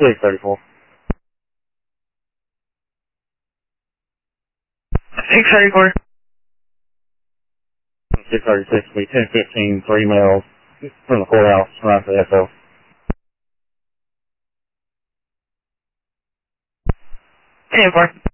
634. 634. 636 will be 1015, 3 miles from the courthouse, right to the SO. 10-4.